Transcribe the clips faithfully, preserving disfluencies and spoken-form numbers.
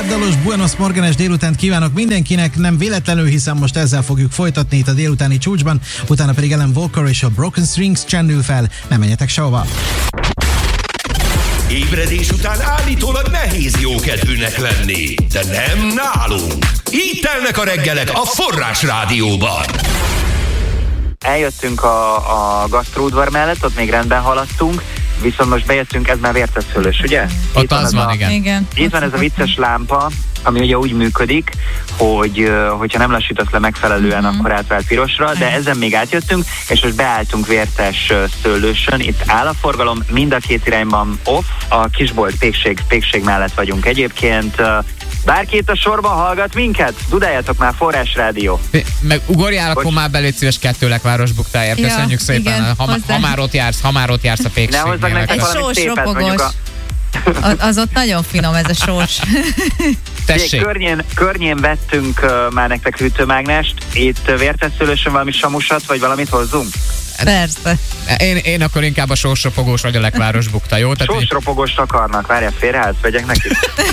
Keddalos Buenos Morgenes délutánt kívánok mindenkinek, nem véletlenül, hiszen most ezzel fogjuk folytatni itt a délutáni csúcsban, utána pedig Alan Walker és a Broken Strings csendül fel, nem menjetek sehova. Ébredés után állítólag nehéz jókedvűnek lenni, de nem nálunk. Így telnek a reggelek a Forrás Rádióban. Eljöttünk a, a gasztróudvar mellett, ott még rendben haladtunk, viszont most bejöttünk, ez már vérteszőlős, ugye? Ott itt az van, a, igen. igen. Itt van ez a vicces lámpa, ami ugye úgy működik, hogy hogyha nem lassítasz le megfelelően, mm-hmm. akkor átvált pirosra, de ezen még átjöttünk, és most beálltunk vértes szőlősön, itt áll a forgalom, mind a két irányban off, a kisbolt pékség, pékség mellett vagyunk egyébként. Bárki itt a sorban hallgat minket? Dudáljatok már, Forrás Rádió. Meg ugorjál, akkor már belégy szíves kettő Lekváros buktáért. Ja, köszönjük szépen. Igen, ha, ha, már ott jársz, ha már ott jársz a pékségnél. Ne hozzak nektek valami szépet, mondjuk a... Az ott nagyon finom, ez a sós. Tessék. Környén, környén vettünk uh, már nektek hűtőmágnest. Itt uh, vérteszőlősön valami samusat, vagy valamit hozzunk? Persze. Én, én akkor inkább a sósropogós vagy a Lekváros bukta, jó? Sósropogost akarnak, várjál, félreállsz, vegyek neki.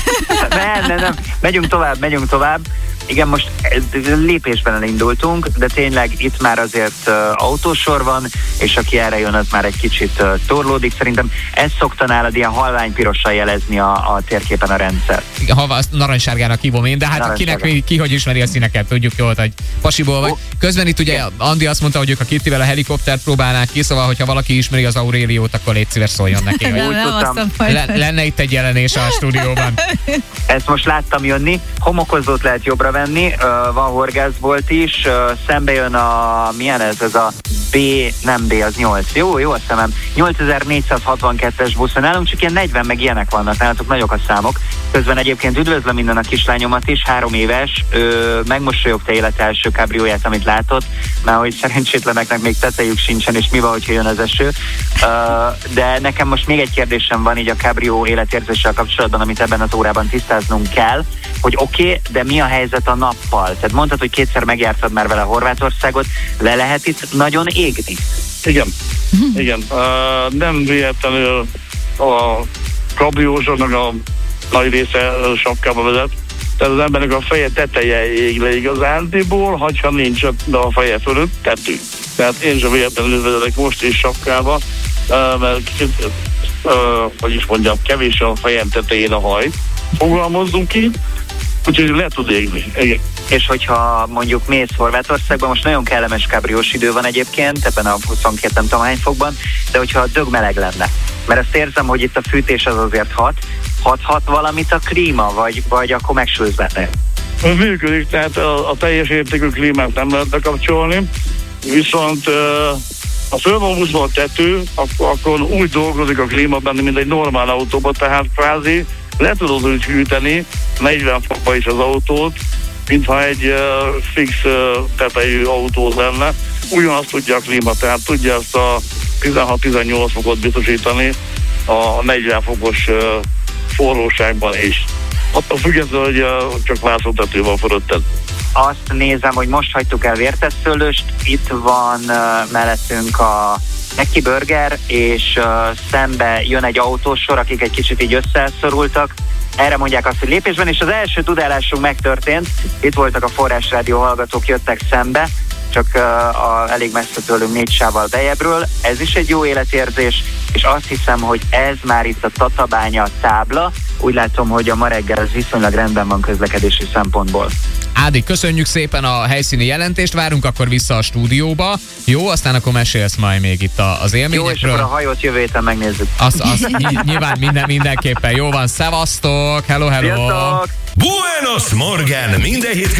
nem, nem, nem, megyünk tovább, megyünk tovább. Igen, most lépésben elindultunk, de tényleg itt már azért uh, autósor van, és aki erre jön, az már egy kicsit uh, torlódik. Szerintem ez szokta nálad ilyen halványpirossal jelezni a, a térképen a rendszer. Igen, ha azt narancssárgának hívom én, de hát kinek ki hogy ismeri a színeket, tudjuk jól, hogy pasiból vagy. Közben itt ugye Andi azt mondta, hogy ők a Kittivel a helikoptert próbálnák ki, szóval hogyha valaki ismeri az Auréliót, akkor légy szíves, szóljon neki. nem, nem, le, lenne itt egy jelenés a stúdióban. Ezt most láttam jönni, homokozót lehet jobbra venni, uh, van horgászbolt is, uh, szembe jön a, milyen ez, ez a B, nem B, az nyolc, jó, jó a szemem, nyolcezer-négyszázhatvankettes buszon állunk, csak ilyen negyven meg ilyenek vannak, nálatok nagyok a számok. Közben egyébként üdvözlöm minden a kislányomat is, három éves, ő megmosolyogta élet első kábrióját, amit látott, mert hogy szerencsétleneknek még tetejük sincsen, és mi van, hogyha jön az eső. Uh, de nekem most még egy kérdésem van így a kábrió életérzéssel kapcsolatban, amit ebben az órában tisztáznunk kell, hogy oké, okay, de mi a helyzet a nappal? Tehát mondtad, hogy kétszer megjártad már vele Horvátországot, le lehet itt nagyon égni? Igen, igen. Uh, nem véletlenül a kabriósoknak a nagy része sapkába vezet, tehát az embernek a feje teteje ég le igazándiból, hagyha nincs a feje fölött tető. Tehát én sem véletlenül vezetek most is sapkába, uh, mert kicsit, uh, hogy is mondjam, kevés a fejem tetején a haj. Fogalmazzunk ki, úgyhogy le tud égni. Igen. És hogyha mondjuk mész Horvátországban, most nagyon kellemes kábriós idő van egyébként, ebben a huszonkét nem tudom hány fokban, de hogyha dögmeleg lenne, mert azt érzem, hogy itt a fűtés az azért hat, hathat valamit a klíma, vagy, vagy akkor megsülsz benne? Működik, tehát a, a teljes értékű klímát nem lehet bekapcsolni, viszont ha föl van húzva a tető, akkor, akkor úgy dolgozik a klíma benne, mint egy normál autóban, tehát kvázi le tudod úgy hűteni negyven fokba is az autót, mintha egy uh, fix uh, tetejű autó lenne. Ugyanazt tudja a klíma, tehát tudja ezt a tizenhat-tizennyolc fokot biztosítani a negyven fokos uh, forróságban is. Attól függetlenül, hogy uh, csak vászontető van fölötted. Azt nézem, hogy most hagytuk el vérteszőlőst, itt van uh, mellettünk a Neki Burger, és uh, szembe jön egy autósor, akik egy kicsit így összeszorultak. Erre mondják azt, hogy lépésben, és az első dudálásunk megtörtént. Itt voltak a Forrás Rádió hallgatók, jöttek szembe, csak uh, a, elég messze tőlünk négy sávval bejebbről. Ez is egy jó életérzés, és azt hiszem, hogy ez már itt a Tatabánya tábla. Úgy látom, hogy a ma reggel ez viszonylag rendben van közlekedési szempontból. Ádi, köszönjük szépen a helyszíni jelentést, várunk akkor vissza a stúdióba. Jó, aztán akkor mesélsz majd még itt az élményekről. Jó, és akkor a hajót jövő héten megnézzük. Azt, azt nyilván minden, mindenképpen. Jó van, szevasztok, hello, hello. Sziasztok! Buenos Morgen, minden hétköznap